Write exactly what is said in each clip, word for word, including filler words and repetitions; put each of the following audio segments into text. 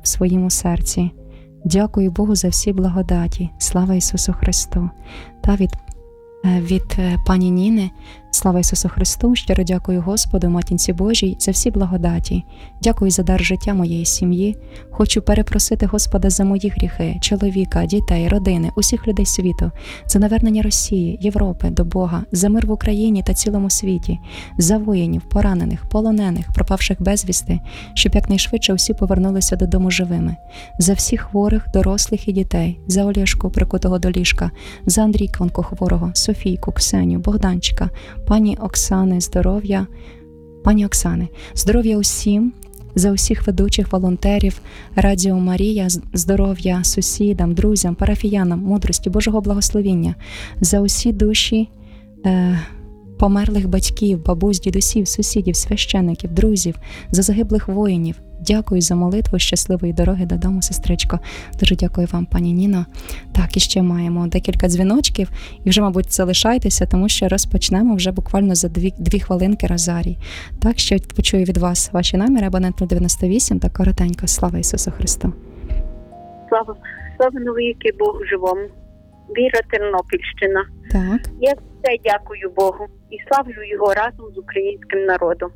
в своєму серці. Дякую Богу за всі благодаті. Слава Ісусу Христу. Та від, від пані Ніни. Слава Ісусу Христу. Щиро дякую Господу, Матінці Божій, за всі благодаті. Дякую за дар життя моєї сім'ї. Хочу перепросити Господа за мої гріхи, чоловіка, дітей, родини, усіх людей світу, за навернення Росії, Європи до Бога, за мир в Україні та цілому світі, за воїнів, поранених, полонених, пропавших безвісти, щоб якнайшвидше усі повернулися додому живими, за всіх хворих, дорослих і дітей, за Олєшку, прикутого до ліжка, за Андрійка онкохворого, Софійку, Ксеню, Богданчика, пані Оксани, здоров'я, пані Оксани, здоров'я усім, за усіх ведучих волонтерів Радіо Марія, здоров'я сусідам, друзям, парафіянам, мудрості, Божого благословіння, за усі душі е, померлих батьків, бабусь, дідусів, сусідів, священиків, друзів, за загиблих воїнів. Дякую за молитву, щасливої дороги додому, сестричко. Дуже дякую вам, пані Ніно. Так, і ще маємо декілька дзвіночків, і вже, мабуть, залишайтеся, тому що розпочнемо вже буквально за дві, дві хвилинки розарій. Так, що почую від вас ваші наміри, абонент нуль дев'яносто вісім, та коротенько. Слава Ісусу Христу. Слава, слава навіки Богу живому. Віра, Тернопільщина. Так. Я все дякую Богу і славлю Його разом з українським народом.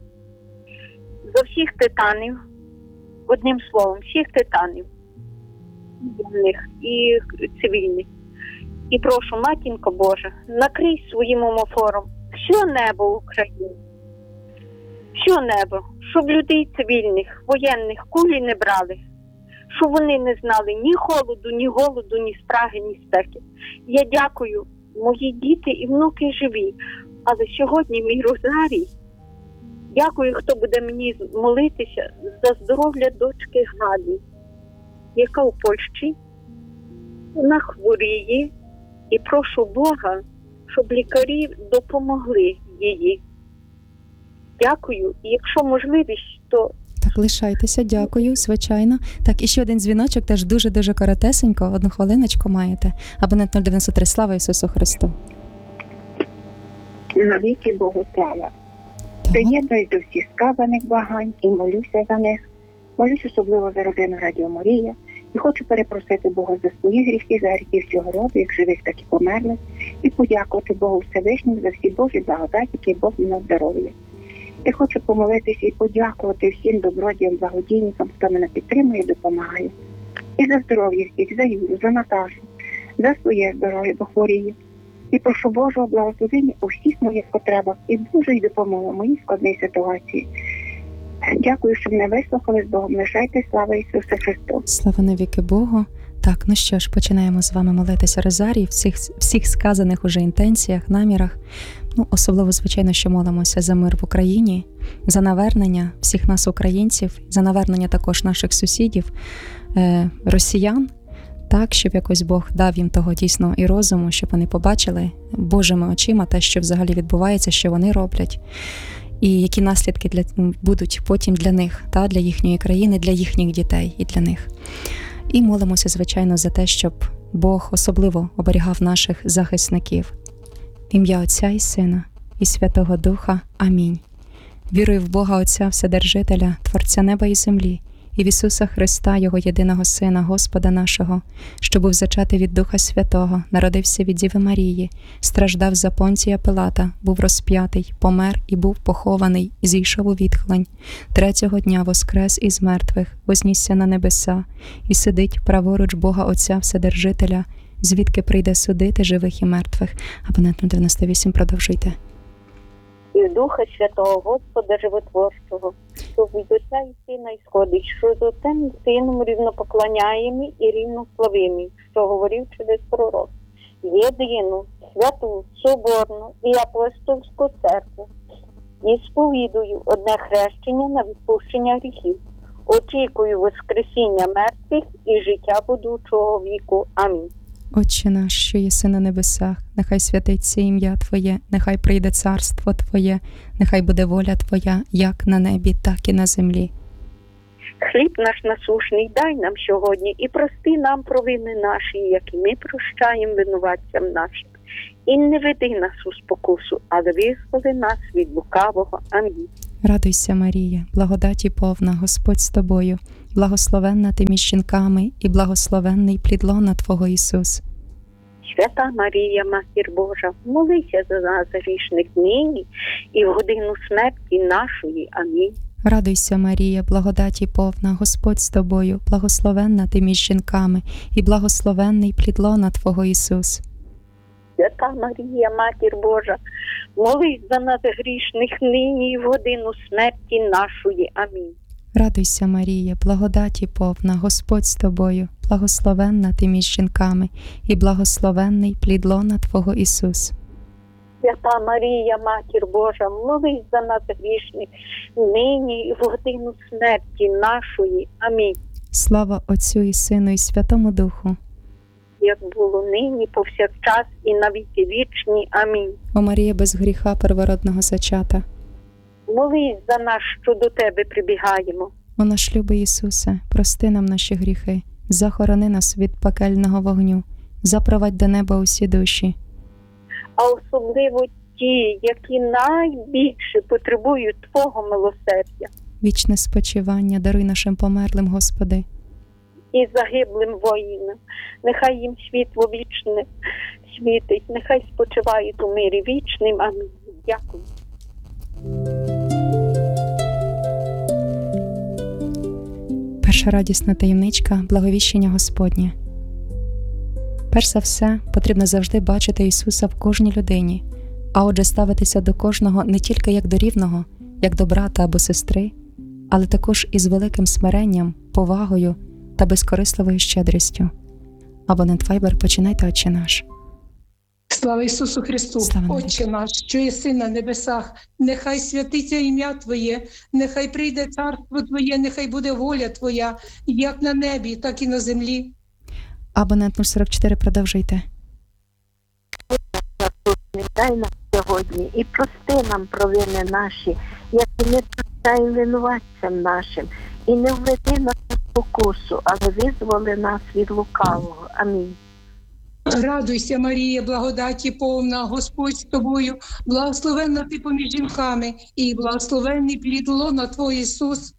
За всіх титанів, одним словом, всіх титанів, воєнних і цивільних. І прошу, Матінко Божа, накрий своїм омофором все небо України, все небо, щоб людей цивільних, воєнних кулі не брали, щоб вони не знали ні холоду, ні голоду, ні спраги, ні спеки. Я дякую, мої діти і внуки живі, але сьогодні мій розарій. Дякую, хто буде мені молитися за здоров'я дочки Галі, яка у Польщі, вона хворіє, і прошу Бога, щоб лікарі допомогли їй. Дякую, і якщо можливість, то... Так, лишайтеся, дякую, звичайно. Так, і ще один дзвіночок, теж дуже-дуже коротесенько, одну хвилиночку маєте. Абонент нуль дев'яносто три, слава Ісусу Христу. Навіки Богу слава. Приєднуюсь до всіх сказаних благань і молюся за них. Молюсь особливо за родину Радіо Марія і хочу перепросити Бога за свої гріхи, за гріхи всього роду, як живих, так і померлих, і подякувати Богу Всевишньому за всі Божі благодаті, які Бог мені здоров'я. Я хочу помолитися і подякувати всім добродіям, благодійникам, хто мене підтримує і допомагає. І за здоров'я всіх, за Юру, за Наташу, за своє здоров'я, бо хворіє. І прошу Божого благословення у всіх моїх потребах і Божої допомоги в моїй складній ситуації. Дякую, що мене вислухали. З Богом лишайте. Слава Ісусу Христу. Слава навіки Богу. Так, ну що ж, починаємо з вами молитися розарій в всіх, всіх сказаних уже інтенціях, намірах. Ну, особливо, звичайно, що молимося за мир в Україні, за навернення всіх нас, українців, за навернення також наших сусідів, е, росіян, так, щоб якось Бог дав їм того дійсно і розуму, щоб вони побачили Божими очима те, що взагалі відбувається, що вони роблять, і які наслідки для, будуть потім для них, та, для їхньої країни, для їхніх дітей і для них. І молимося, звичайно, за те, щоб Бог особливо оберігав наших захисників. В ім'я Отця і Сина, і Святого Духа. Амінь. Вірую в Бога Отця Вседержителя, Творця неба і землі, і в Ісуса Христа, Його єдиного Сина, Господа нашого, що був зачатий від Духа Святого, народився від Діви Марії, страждав за Понтія Пилата, був розп'ятий, помер і був похований, і зійшов у відхлень. Третього дня воскрес із мертвих, вознісся на небеса, і сидить праворуч Бога Отця Вседержителя, звідки прийде судити живих і мертвих. Абонент нуль дев'яносто вісім, продовжуйте. І Духа Святого, Господа Животворчого, що від Отця і Сина і сходить, що з Отцем і Сином рівно поклоняємо і рівно славимо, що говорив через пророк. Єдину, святу, соборну і апостольську церкву. І сповідую одне хрещення на відпущення гріхів. Очікую воскресіння мертвих і життя будучого віку. Амінь. Отче наш, що єси на небесах, нехай святиться ім'я Твоє, нехай прийде царство Твоє, нехай буде воля Твоя, як на небі, так і на землі. Хліб наш насушний дай нам сьогодні і прости нам провини наші, як і ми прощаємо винуватцям нашим. І не веди нас у спокусу, але визволи нас від лукавого. Амінь. Радуйся, Марія, благодаті повна, Господь з тобою, благословенна ти між жінками, і благословенний плід лона Твого Ісус. Свята Марія, Матір Божа, молися за нас грішних нині і в годину смерті нашої. Амінь. Радуйся, Марія, благодаті повна, Господь з тобою, благословенна ти між жінками, і благословенний плід лона Твого Ісус. Свята Марія, Матір Божа, молись за нас грішних нині і в годину смерті нашої. Амінь. Радуйся, Марія, благодаті повна, Господь з тобою, благословенна ти між жінками, і благословенний плід лона Твого Ісус. Свята Марія, Матір Божа, молись за нас грішних нині і в годину смерті нашої. Амінь. Слава Отцю і Сину, і Святому Духу. Як було нині, повсякчас і на віки вічні. Амінь. О Марія, без гріха первородного зачата. Молись за нас, що до Тебе прибігаємо. О наш любий Ісусе, прости нам наші гріхи, захорони нас від пекельного вогню, запровадь до неба усі душі. А особливо ті, які найбільше потребують Твого милосердя. Вічне спочивання даруй нашим померлим, Господи. І загиблим воїнам. Нехай їм світло вічне світить, нехай спочивають у мирі вічним. Амінь. Дякую. Перша радісна таємничка – благовіщення Господнє. Перш за все, потрібно завжди бачити Ісуса в кожній людині, а отже ставитися до кожного не тільки як до рівного, як до брата або сестри, але також із великим смиренням, повагою та безкорисливою щедрістю. Абонент Viber, починайте, Отче наш. Слава Ісусу Христу! Слава Отче наш, що єси на небесах, нехай святиться ім'я Твоє, нехай прийде царство Твоє, нехай буде воля Твоя, як на небі, так і на землі. Абонент нуль сорок чотири, продовжуйте. Дай нам сьогодні і прости нам провини наші, як і ми прощаємо винуватцям нашим, і не введи нас у спокусу, але визволи нас від лукавого. Амінь. Радуйся, Марія, благодаті повна, Господь з тобою, благословенна ти поміж жінками, і благословенний плід лона Твого Ісус.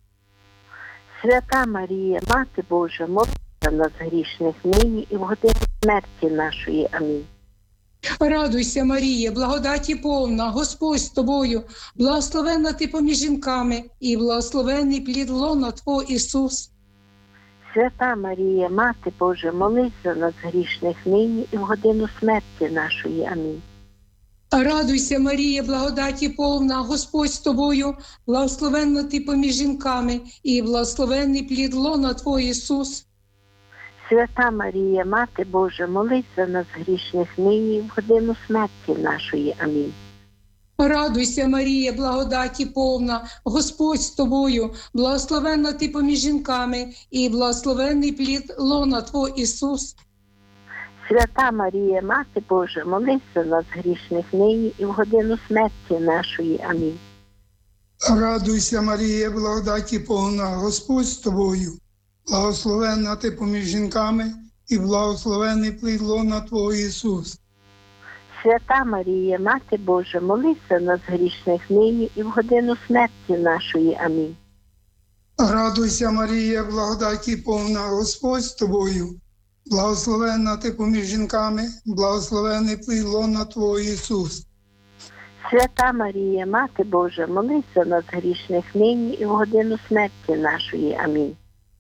Свята Марія, Мати Божа, молися за нас грішних нині і в годину смерті нашої. Амінь. Радуйся, Марія, благодаті повна, Господь з тобою, благословенна ти поміж жінками, і благословенний плід лона Твого Ісус. Свята Марія, Мати Божа, молись за нас грішних нині і в годину смерті нашої. Амінь. Радуйся, Марія, благодаті повна, Господь з тобою, благословенна ти поміж жінками, і благословенний плід лона Твого Ісус. Свята Марія, Мати Божа, молись за нас грішних нині і в годину смерті нашої. Амінь. Радуйся, Марія, благодаті повна, Господь з тобою, благословенна ти поміж жінками, і благословенний плід лона Твого Ісус. Свята Марія, Мати Божа, молись за нас грішних нині і в годину смерті нашої. Амінь. Радуйся, Марія, благодаті повна, Господь з тобою, благословенна ти поміж жінками, і благословений плід лона Твого Ісус. Свята Марія, Мати Божа, молись за нас грішних нині і в годину смерті нашої. Амінь. Радуйся, Марія, благодаті повна, Господь з тобою, благословенна ти поміж жінками, благословений плід лона Твого Ісус. Свята Марія, Мати Божа, молись за нас грішних нині і в годину смерті нашої. Амінь.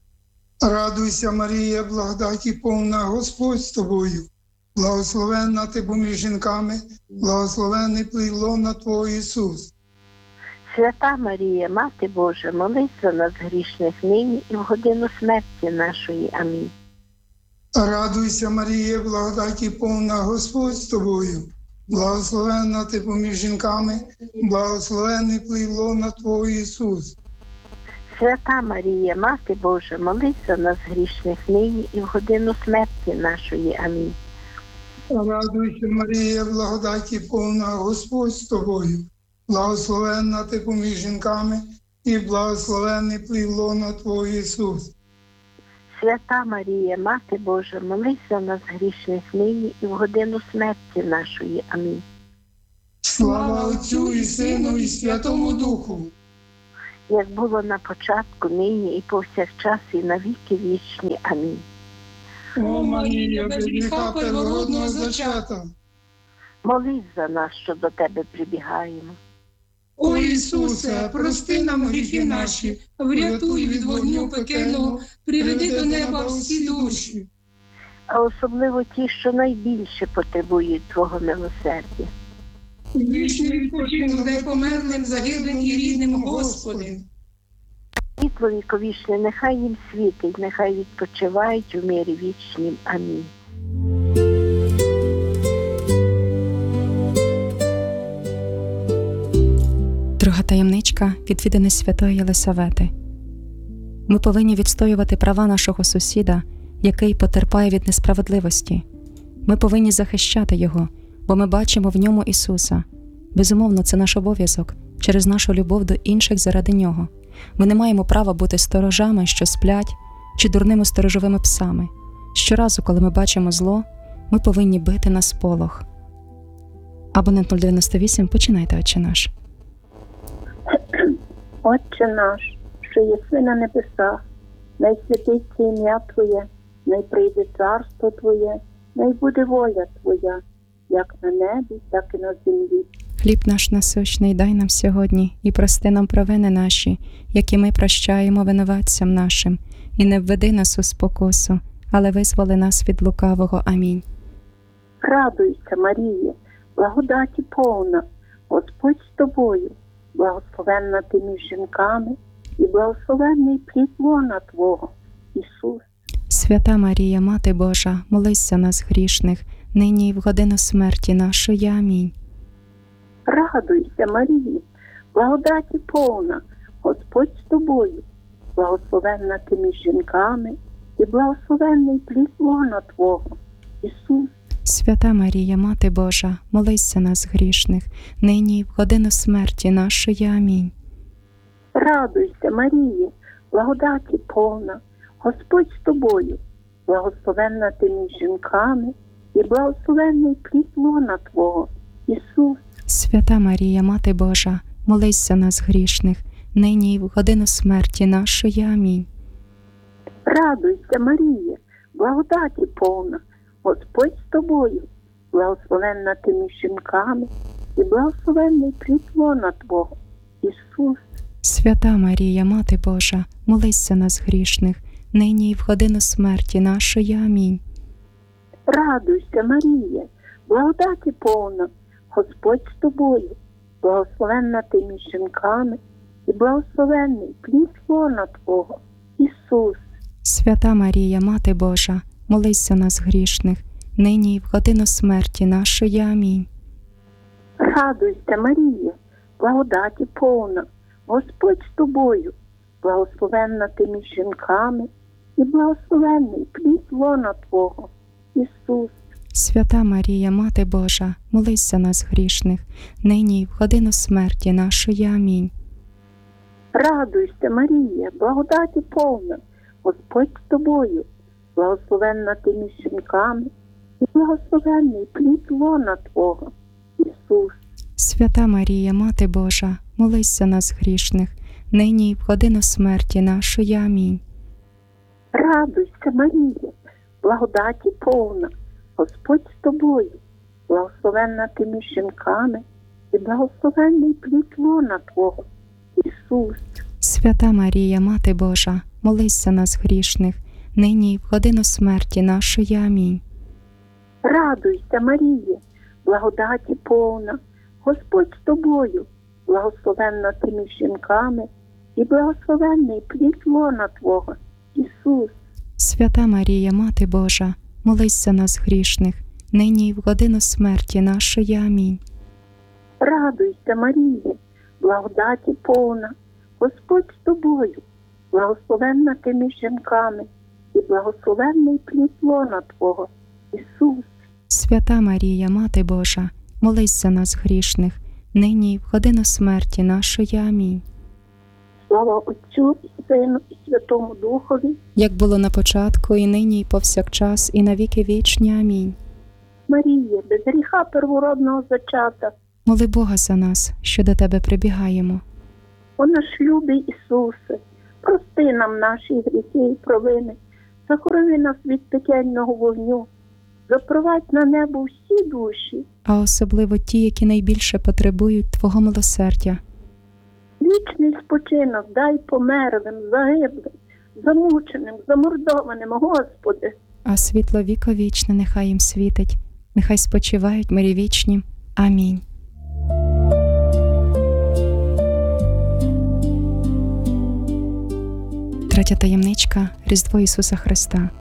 Радуйся, Марія, благодаті повна, Господь з тобою, благословенна ти поміж жінками, благословений плід лона Твого Ісус. Свята Марія, Мати Божа, молись за нас грішних нині і в годину смерті нашої. Амінь. Радуйся, Марія, благодаті повна, Господь з тобою, благословенна ти поміж жінками, благословений плід лона Твого Ісус. Свята Марія, Мати Божа, молись за нас грішних нині і в годину смерті нашої. Амінь. Радуйся, Марія, благодаті повна, Господь з тобою, благословенна ти поміж жінками, і благословений плід лона Твого Ісус. Свята Марія, Мати Божа, молись за нас грішних нині і в годину смерті нашої. Амінь. Слава Отцю і Сину, і Святому Духу. як було на початку, нині і повсякчас, і на віки вічні. Амінь. О Марія, без гріха первородного зачата. Молись за нас, що до тебе прибігаємо. О Ісусе, прости нам гріхи наші, врятуй від вогню пекельного, приведи до неба всі душі. А особливо ті, що найбільше потребують Твого милосердя. Вічний відпочинок дай померлим, загиблим і рідним, Господи. Світло віковічне, нехай їм світить, нехай відпочивають у мирі вічнім. Амінь. Друга таємничка – відвідини святої Єлисавети. Ми повинні відстоювати права нашого сусіда, який потерпає від несправедливості. Ми повинні захищати його, бо ми бачимо в ньому Ісуса. Безумовно, це наш обов'язок через нашу любов до інших заради нього. Ми не маємо права бути сторожами, що сплять, чи дурними сторожовими псами. Щоразу, коли ми бачимо зло, ми повинні бити на сполох. Абонент нуль дев'яносто вісім, починайте, Отче наш. Отче наш, що єси на небесах, най святиться ім'я Твоє, най прийде царство Твоє, най буде воля Твоя, як на небі, так і на землі. Хліб наш насущний дай нам сьогодні, і прости нам провини наші, які ми прощаємо винуватцям нашим, і не введи нас у спокусу, але визволи нас від лукавого. Амінь. Радуйся, Маріє, благодаті повна, Господь з тобою, благословенна ти між жінками, і благословенний плід лона Твого, Ісус. Свята Марія, Мати Божа, молись за нас грішних, нині і в годину смерті нашої. Амінь. Радуйся, Марії, благодаті повна, Господь з тобою, благословенна ти між жінками, і благословенний плід лона Твого, Ісус. Свята Марія, Мати Божа, молись за нас грішних, нині і в годину смерті нашої. Амінь. Радуйся, Марії, благодаті повна, Господь з тобою, благословенна ти між жінками, і благословенний плід лона Твого, Ісус. Свята Марія, Мати Божа, молись за нас грішних, нині і в годину смерті нашої. Амінь. Радуйся, Марія, благодаті повна, Господь з тобою, благословенна ти між жінками, і благословенний плід лона Твого, Ісус. Свята Марія, Мати Божа, молись за нас грішних, нині і в годину смерті нашої. Амінь. Радуйся, Марія, благодаті повна, Господь з тобою, благословенна ти між жінками, і благословенний плід лона Твого, Ісус. Свята Марія, Мати Божа, молись за нас грішних, нині і в годину смерті нашої. Амінь. Радуйся, Марія, благодаті повна, Господь з тобою, благословенна ти між жінками, і благословенний плід лона Твого, Ісус. Свята Марія, Мати Божа, молись за нас грішних, нині і в годину смерті нашої. Амінь. Радуйся, Марія, благодаті повна, Господь з тобою, благословенна ти між жінками, і благословенний плід лона Твого, Ісус. Свята Марія, Мати Божа, молись за нас грішних, нині і в годину смерті нашої. Амінь. Радуйся, Марія, благодаті повна, Господь з тобою, благословенна ти між жінками, і благословенний плід лона Твого, Ісус. Свята Марія, Мати Божа, молись за нас грішних, нині і в годину смерті нашої. Амінь. Радуйся, Марія, благодаті повна, Господь з тобою, благословенна ти між жінками, і благословенний плід лона Твого, Ісус. Свята Марія, Мати Божа, молись за нас грішних, нині і в годину смерті нашої. Амінь. Радуйся, Марія, благодаті повна, Господь з тобою, благословенна ти між жінками, і благословенний плід лона Твого, Ісус. Свята Марія, Мати Божа, молись за нас грішних, нині і в годину смерті нашої. Амінь. Слава Отцю і Сину і Святому Духові. Як було на початку, і нині, і повсякчас, і на віки вічні. Амінь. Марія, без гріха первородного зачата, Моли Бога за нас, що до Тебе прибігаємо. О наш любий Ісусе, прости нам наші гріхи і провини, захорони нас від пекельного вогню, запровадь на небо всі душі, а особливо ті, які найбільше потребують Твого милосердя. вічний спочинок дай померлим, загиблим, замученим, замордованим, Господи. А світло віковічне нехай їм світить, нехай спочивають в мирі вічні. Амінь. Третя таємничка – Різдво Ісуса Христа.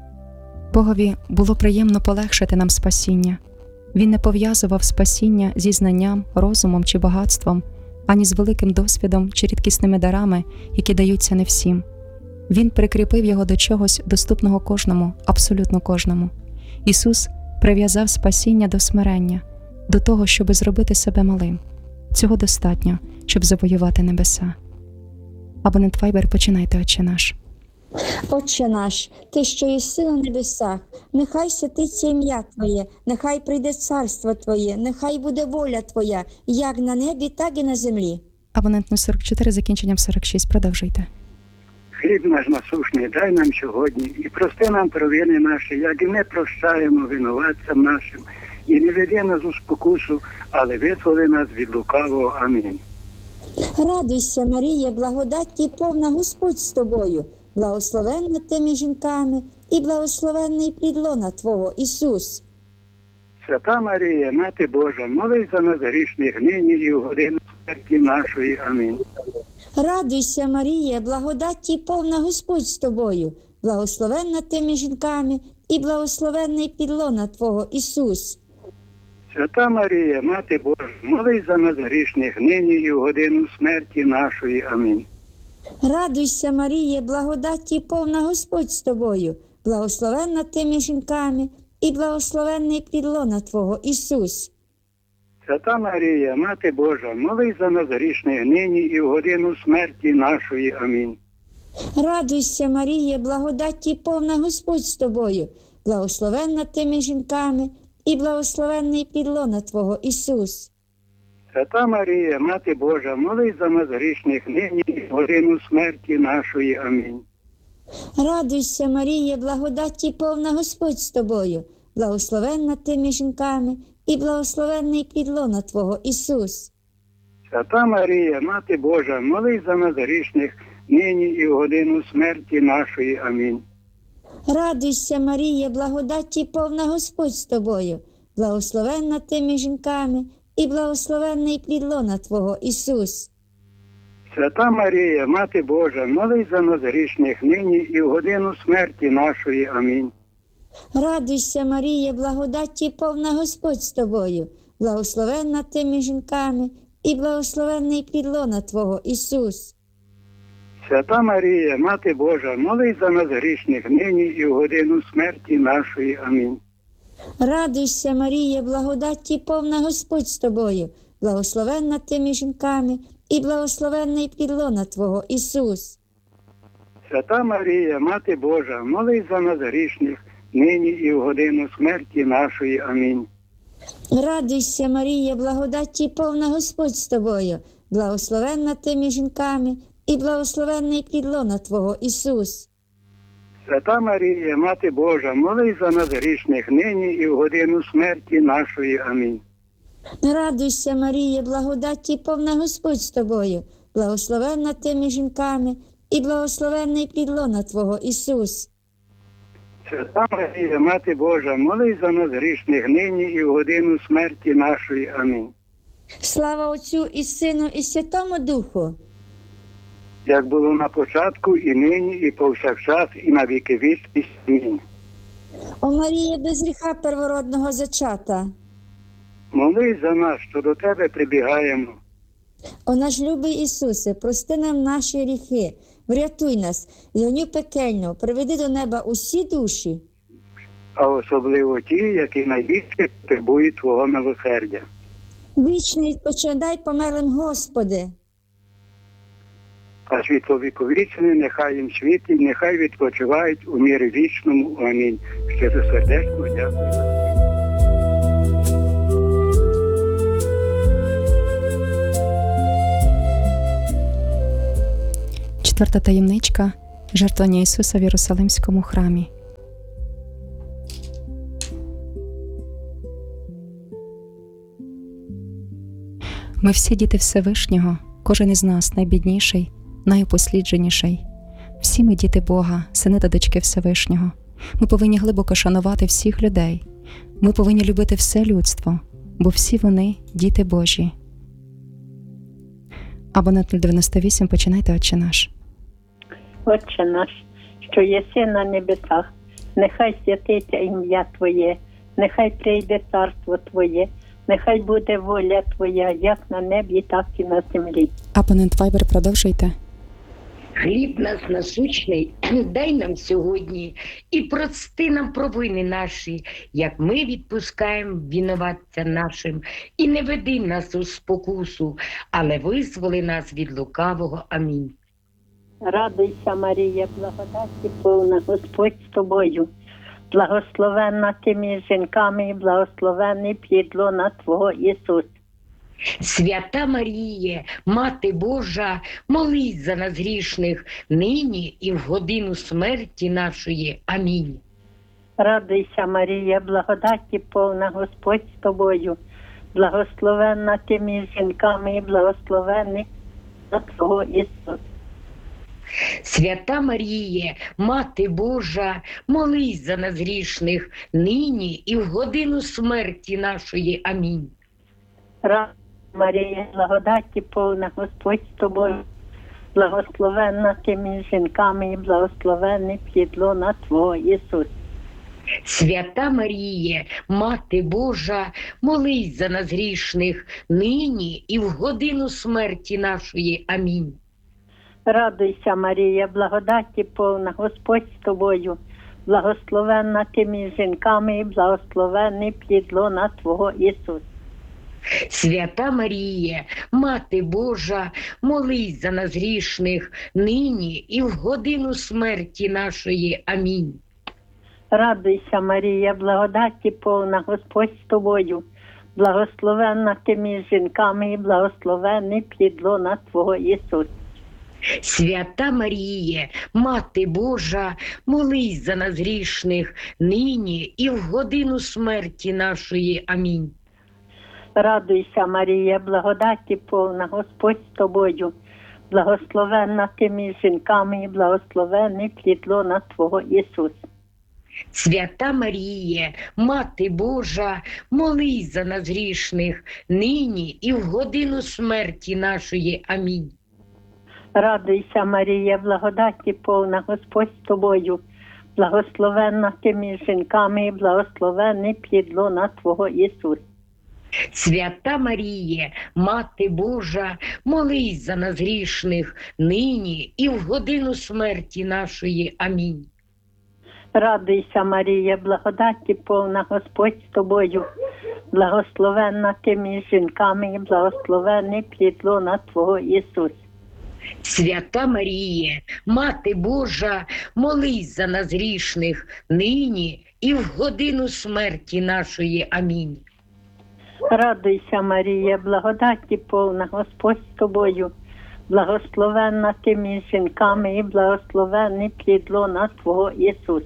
Богові було приємно полегшити нам спасіння. Він не пов'язував спасіння зі знанням, розумом чи багатством, ані з великим досвідом чи рідкісними дарами, які даються не всім. Він прикріпив його до чогось доступного кожному, абсолютно кожному. Ісус прив'язав спасіння до смирення, до того, щоби зробити себе малим. Цього достатньо, щоб завоювати небеса. Абонент Viber, починайте, Отче наш. Отче наш, Ти, що єси на небесах, нехай святиться ім'я Твоє, нехай прийде царство Твоє, нехай буде воля Твоя, як на небі, так і на землі. Абонент нуль сорок чотири, закінченням сорок шість, продовжуйте. Хліб наш насущний дай нам сьогодні, і прости нам провини наші, як і ми прощаємо винуватцям нашим, і не веди нас у спокусу, але визволи нас від лукавого. Амінь. Радуйся, Марія, благодаті повна, Господь з тобою, благословенна ти між жінками, і благословенний плід лона Твого, Ісус. Свята Марія, Мати Божа, молись за нас грішних нині і в годину смерті нашої. Амінь. Радуйся, Марія, благодаті повна, Господь з тобою, благословенна ти між жінками, і благословенний плід лона Твого, Ісус. Свята Марія, Мати Божа, молись за нас грішних нині і в годину смерті нашої. Амінь. Радуйся, Марія, благодаті повна, Господь з тобою, благословенна ти між жінками, і благословенний плід лона Твого, Ісус. Свята Марія, Мати Божа, молись за нас грішних нині і в годину смерті нашої. Амінь. Радуйся, Марія, благодаті повна, Господь з тобою, благословенна ти між жінками, і благословенний плід лона Твого, Ісус. Свята Марія, Мати Божа, молись за нас грішних нині і в годину смерті нашої. Амінь. Радуйся, Марія, благодаті повна, Господь з тобою, благословенна ти між жінками, і благословенний плід лона Твого, Ісус. Свята Марія, Мати Божа, молись за нас грішних нині і в годину смерті нашої. Амінь. Радуйся, Марія, благодаті повна, Господь з тобою, благословенна ти між жінками, і благословенний плід лона Твого, Ісус. Свята Марія, Мати Божа, молись за нас грішних нині і в годину смерті нашої. Амінь. Радуйся, Марія, благодаті повна, Господь з тобою, благословенна ти між жінками, і благословенний плід лона Твого, Ісус. Свята Марія, Мати Божа, молись за нас грішних нині і в годину смерті нашої. Амінь. Радуйся, Марія, благодаті повна, Господь з тобою, благословенна ти між жінками, і благословенний плід лона Твого, Ісус. Свята Марія, Мати Божа, молись за нас грішних нині і в годину смерті нашої. Амінь. Радуйся, Марія, благодаті повна, Господь з тобою, благословенна ти між жінками, і благословенний плід лона Твого, Ісус. Свята Марія, Мати Божа, молись за нас грішних нині і в годину смерті нашої. Амінь. Радуйся, Марія, благодаті повна, Господь з тобою, благословенна ти між жінками, і благословенний плід лона Твого, Ісус. Свята Марія, Мати Божа, молись за нас грішних нині і в годину смерті нашої. Амінь. Слава Отцю і Сину, і Святому Духу. Як було на початку, і нині, і повсякчас, і на віки вічні. Амінь. О Марія, без гріха первородного зачата. Молись за нас, що до Тебе прибігаємо. О наш любий Ісусе, прости нам наші гріхи, врятуй нас, з вогню пекельного, приведи до неба усі душі. А особливо ті, які найбільше потребують Твого милосердя. Вічний відпочинок померлим, Господи. А світловіковічні нехай їм світить, нехай відпочивають у мірі вічному. Амінь. Щиросердечно дякую. Четверта таємничка – жертвування Ісуса в Єрусалимському храмі. Ми всі діти Всевишнього, кожен із нас найбідніший, найупослідженіший. Всі ми діти Бога, сини та дочки Всевишнього. Ми повинні глибоко шанувати всіх людей. Ми повинні любити все людство, бо всі вони – діти Божі. Абонент нуль дев'яносто вісім, починайте, Отче наш. Отче наш, що єси на небесах, нехай святиться ім'я Твоє, нехай прийде царство Твоє, нехай буде воля Твоя, як на небі, так і на землі. Абонент Viber, продовжуйте. Хліб наш насущний дай нам сьогодні і прости нам провини наші, як ми відпускаємо винуватцям нашим. І не веди нас у спокусу, але визволи нас від лукавого. Амінь. Радуйся, Марія, благодаті повна, Господь з тобою. Благословенна ти між жінками і благословенний плід лона Твого Ісус. Свята Маріє, Мати Божа, молись за нас грішних, нині і в годину смерті нашої. Амінь. Радуйся, Марія, благодаті повна, Господь з тобою. Благословенна ти між жінками і благословенний плід Твого Ісус. Свята Маріє, Мати Божа, молись за нас грішних, нині і в годину смерті нашої. Амінь. Радуйся, Марія, благодаті повна, Господь з тобою. Благословенна ти між жінками і благословенний плід лона Твого Ісус. Свята Маріє, Мати Божа, молись за нас грішних, нині і в годину смерті нашої. Амінь. Радуйся, Марія, благодаті повна, Господь з тобою. Благословенна ти між жінками і благословенний плід лона Твого Ісус. Свята Маріє, Мати Божа, молись за нас грішних, нині і в годину смерті нашої. Амінь. Радуйся, Марія, благодаті повна, Господь з тобою. Благословенна ти між жінками і благословенний плід лона Твого Ісус. Свята Маріє, Мати Божа, молись за нас грішних, нині і в годину смерті нашої. Амінь. Радуйся, Марія, благодаті повна, Господь з тобою. Благословенна ти між жінками і благословенний плід лона Твого Ісус. Свята Маріє, Мати Божа, молись за нас грішних, нині і в годину смерті нашої. Амінь. Радуйся, Марія, благодаті повна, Господь з тобою. Благословенна ти між жінками і благословенний плід лона Твого Ісус. Свята Маріє, Мати Божа, молись за нас грішних, нині і в годину смерті нашої. Амінь. Радуйся, Марія, благодаті повна, Господь з тобою. Благословенна ти між жінками і благословенний плід лона Твого Ісус. Свята Маріє, Мати Божа, молись за нас грішних, нині і в годину смерті нашої. Амінь. Радуйся, Марія, благодаті повна, Господь з тобою. Благословенна ти між жінками і благословенний плід лона Твого Ісус.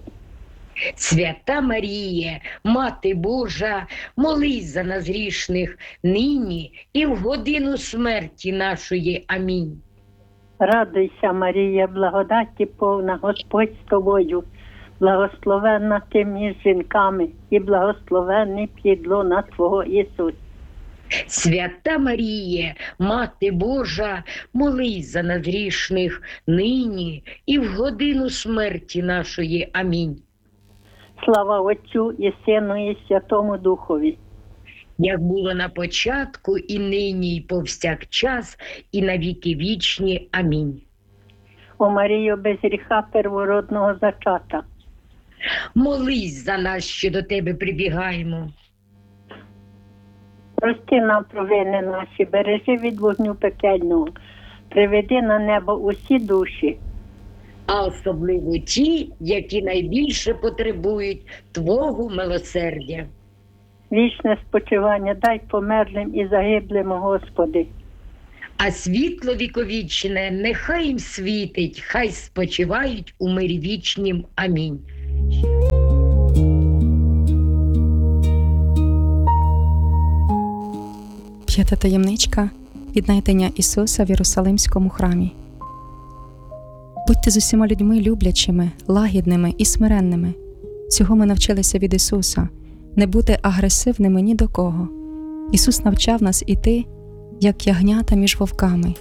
Свята Маріє, Мати Божа, молись за нас грішних, нині і в годину смерті нашої. Амінь. Радуйся, Марія, благодаті повна, Господь з тобою. Благословенна ти між жінками і благословенний плід лона Твого Ісус. Свята Маріє, Мати Божа, молись за нас грішних, нині і в годину смерті нашої. Амінь. Слава Отцю і Сину і Святому Духові. Як було на початку, і нині, і повсякчас, і на віки вічні. Амінь. О Марію, без гріха первородного зачата. Молись за нас, що до тебе прибігаємо. Прости нам провини наші, бережи від вогню пекельного, приведи на небо усі душі. А особливо ті, які найбільше потребують Твого милосердя. Вічне спочивання дай померлим і загиблим, Господи. а світло віковічне нехай їм світить, хай спочивають у мирі вічнім. Амінь. П'ята таємничка – віднайдення Ісуса в Єрусалимському храмі. Будьте з усіма людьми люблячими, лагідними і смиренними. Цього ми навчилися від Ісуса – не бути агресивними ні до кого. Ісус навчав нас іти, як ягнята між вовками.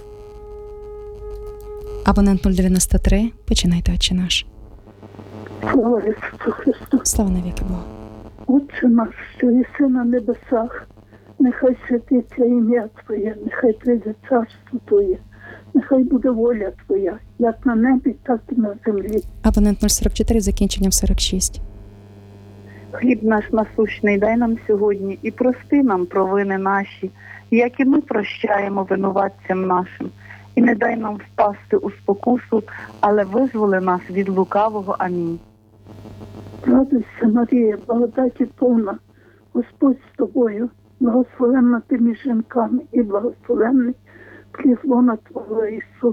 Абонент нуль дев'яносто три, починайте, Отче наш. Слава Ісусу Христу! Слава навіки Богу! Отче наш, що єси на небесах, нехай святиться ім'я Твоє, нехай прийде царство Твоє, нехай буде воля Твоя, як на небі, так і на землі. Абонент нуль сорок чотири, закінченням сорок шість. Хліб наш насущний дай нам сьогодні і прости нам провини наші, як і ми прощаємо винуватцям нашим. І не дай нам впасти у спокусу, але визволи нас від лукавого. Амінь. Радуйся, Марія, благодаті повна, Господь з тобою, благословенна ти між жінками і благословенний плід лона Твого Ісус.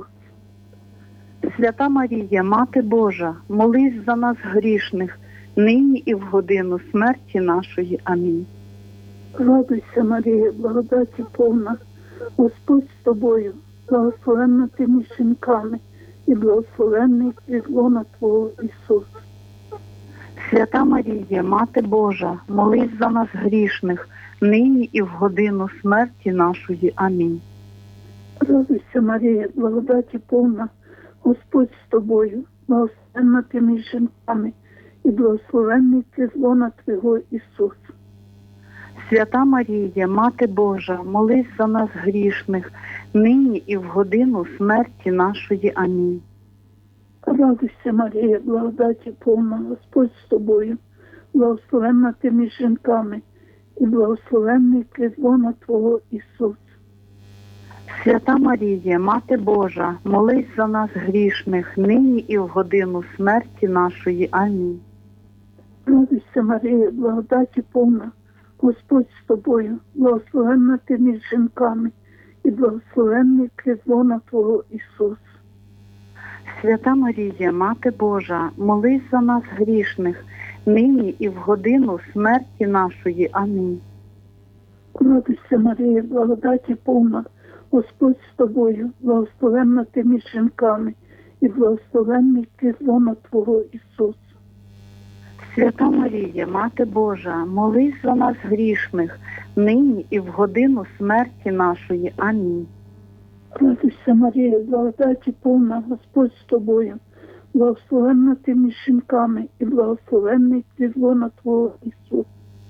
Свята Марія, Мати Божа, молись за нас грішних, нині і в годину смерті нашої. Амінь. Радуйся, Марія, благодаті повна, Господь з тобою, благословенна ти між жінками і благословенний плід лона Твого Ісус. Свята Марія, Мати Божа, молись за нас грішних, нині і в годину смерті нашої. Амінь. Радуйся, Марія, благодаті повна, Господь з тобою, благословенна ти між жінками і благословенний плід лона Твого Ісус. Свята Марія, Мати Божа, молись за нас грішних, нині і в годину смерті нашої. Амінь. Радуйся, Марія, благодаті повна, Господь з тобою, благословенна ти між жінками і благословенний плід лона Твого Ісус. Свята Марія, Мати Божа, молись за нас грішних, нині і в годину смерті нашої. Амінь. Радуйся, Марія, благодаті повна, Господь з тобою, благословенна ти між жінками і благословенний плід лона Твого Ісус. Свята Марія, Мати Божа, молись за нас грішних, нині і в годину смерті нашої. Амінь. Радуйся, Марія, благодаті повна, Господь з тобою, благословенна ти між жінками і благословенний плід лона Твого Ісус. Свята Марія, Мати Божа, молись за нас грішних, нині і в годину смерті нашої. Амінь. Радуйся, Марія, благодаті повна, Господь з тобою, благословенна ти між жінками і благословенний плід лона Твого Ісус.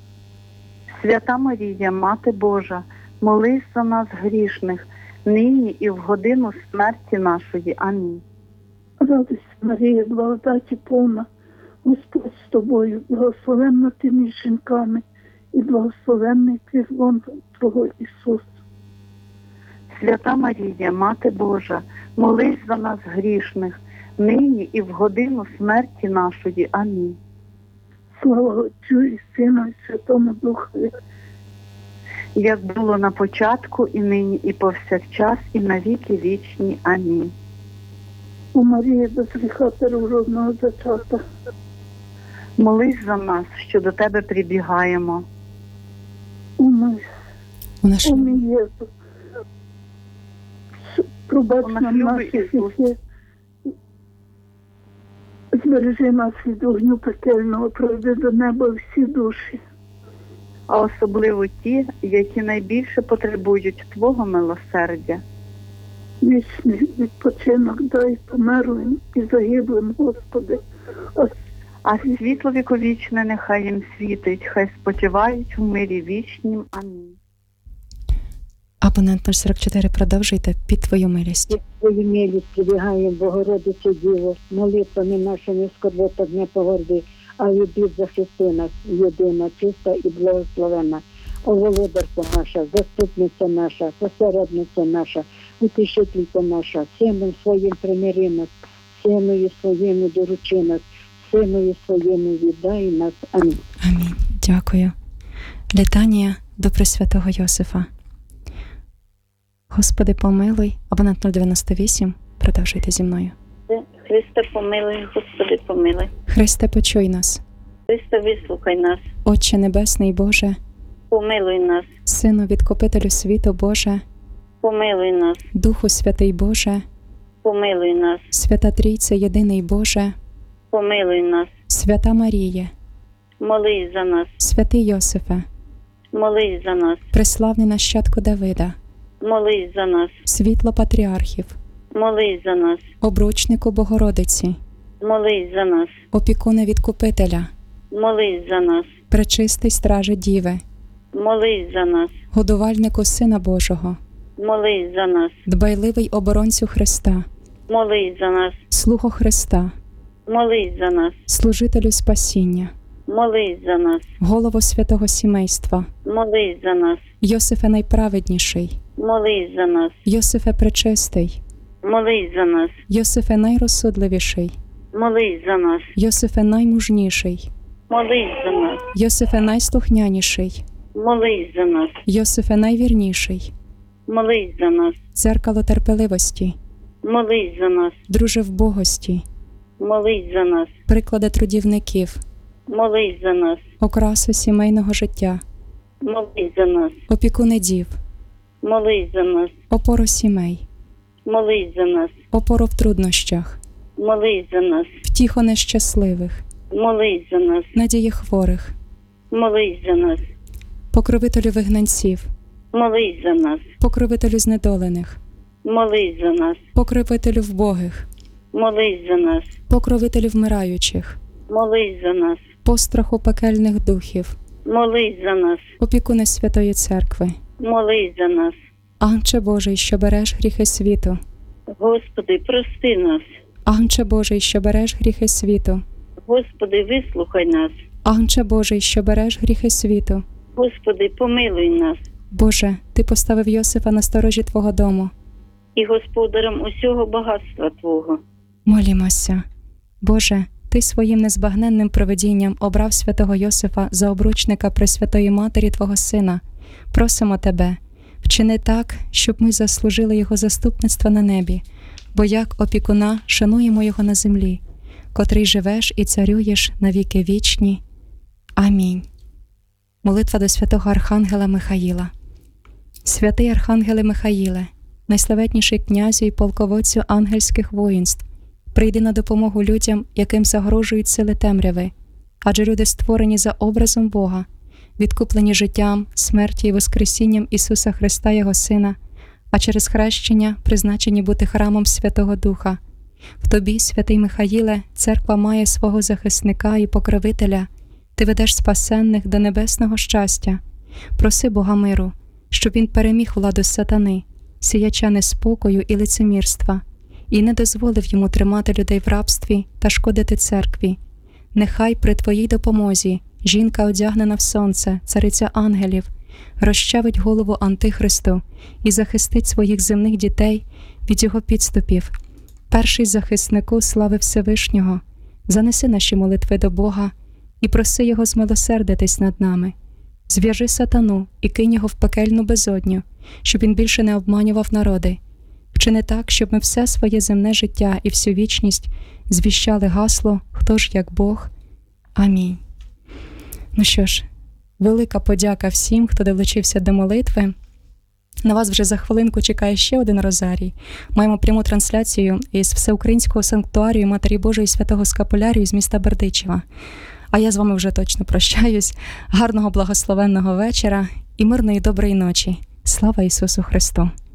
Свята Марія, Мати Божа, молись за нас грішних, нині і в годину смерті нашої. Амінь. Радуйся, Марія, благодаті повна, Господь з тобою, благословенна ти між жінками і благословенний плід лона Твого Ісус. Свята Марія, Мати Божа, молись за нас грішних, нині і в годину смерті нашої. Амінь. Слава Отцю і Сину і Святому Духові, як було на початку, і нині, і повсякчас, і на віки вічні. Амінь. у Марії без гріха первородного зачата. Молись за нас, що до тебе прибігаємо. О мій, У наш... о мій Єсу, пробач О наш нам любий наші Ісус. гріхи, збережи нас від огню пекельного, проведи до неба всі душі. А особливо ті, які найбільше потребують Твого милосердя. Вічний відпочинок дай померлим і загиблим, Господи. А А світло віковічне нехай їм світить, хай спочивають у мирі вічнім. Амінь. Абонент нуль сорок чотири, продовжуйте під Твою милість. Твою милість прибігає, Богородице Діво, молитвами нашими скорботок не погорди, а від бід захисти нас, єдина, чиста і благословенна. О, володарка наша, заступниця наша, посередниця наша, утішителька наша, сином своїм примири нас, синою своєму доручи нас, синою своєму віддай нас. Амінь. Амінь. Дякую. Літанія до Пресвятого Йосифа. Господи, помилуй. Абонент нуль дев'яносто вісім. Продовжуйте зі мною. Христе, помилуй, Господи, помилуй. Христе, почуй нас. Христе, вислухай нас. Отче Небесний Боже, Помилуй нас. Сину Відкупителю світу Боже, Помилуй нас. Духу Святий Боже, Помилуй нас. Свята Трійце Єдиний Боже, Помилуй нас. Свята Маріє, Молись за нас. Святий Йосифе, Молись за нас. преславний нащадку Давида, Молись за нас. світло патріархів, Молись за нас. обручнику Богородиці, Молись за нас. опікуне Відкупителя, Молись за нас. пречистий стражи Діви, Молись за нас. годувальнику Сина Божого, Молись за нас. дбайливий оборонцю Христа, Молись за нас. слуго Христа, Молись за нас. служителю спасіння, Молись за нас. голово святого сімейства, Молись за нас. Йосифе найправедніший, Молись за нас. Йосифе пречистий, Молись за нас. Йосифе найрозсудливіший, Молись за нас. Йосифе наймужніший, Молись за нас. Йосифе найслухняніший, Молись за нас. Йосифе найвірніший, Молись за нас. дзеркало терпеливості, Молись за нас. друже вбогості, Молись за нас. приклади трудівників, Молись за нас. окрасу сімейного життя, Молись за нас. опікуне дів, Молись за нас. опору сімей, Молись за нас. опору в труднощах, Молись за нас. втіху нещасливих, Молись за нас. надії хворих, Молись за нас. покровителю вигнанців, Молись за нас. покровителю знедолених, Молись за нас. покровителю вбогих, Молись за нас. покровителю вмираючих, Молись за нас. постраху пекельних духів, Молись за нас. опікуне Святої Церкви, Молись за нас. Анче Божий, що береш гріхи світу, Господи, прости нас. Анче Божий, що береш гріхи світу, Господи, вислухай нас. Анче Божий, що береш гріхи світу. Господи, помилуй нас. Боже, Ти поставив Йосифа на сторожі Твого дому. І господарем усього багатства Твого. Молімося. Боже, Ти своїм незбагненним провидінням обрав святого Йосифа за обручника Пресвятої Матері Твого Сина. Просимо Тебе, вчини так, щоб ми заслужили Його заступництва на небі, бо як опікуна шануємо Його на землі, котрий живеш і царюєш на віки вічні. Амінь. Молитва до святого Архангела Михаїла. Святий Архангеле Михаїле, найславетніший князю і полководцю ангельських воїнств, прийди на допомогу людям, яким загрожують сили темряви, адже люди створені за образом Бога, відкуплені життям, смерті і воскресінням Ісуса Христа, Його Сина, а через хрещення призначені бути храмом Святого Духа. В Тобі, святий Михаїле, церква має свого захисника і покровителя. Ти ведеш спасенних до небесного щастя. Проси Бога миру, щоб він переміг владу сатани, сіяча неспокою і лицемірства, і не дозволив йому тримати людей в рабстві та шкодити церкві. Нехай при Твоїй допомозі жінка, одягнена в сонце, цариця ангелів, розчавить голову Антихристу і захистить своїх земних дітей від його підступів. Перший захиснику слави Всевишнього, занеси наші молитви до Бога і проси Його змилосердитись над нами. Зв'яжи сатану і кинь його в пекельну безодню, щоб він більше не обманював народи. Вчини так, щоб ми все своє земне життя і всю вічність звіщали гасло «Хто ж як Бог?» Амінь. Ну що ж, велика подяка всім, хто долучився до молитви. На вас вже за хвилинку чекає ще один розарій. Маємо пряму трансляцію із Всеукраїнського санктуарію Матері Божої Святого Скапулярію з міста Бердичева. А я з вами вже точно прощаюсь. Гарного благословенного вечора і мирної доброї ночі. Слава Ісусу Христу!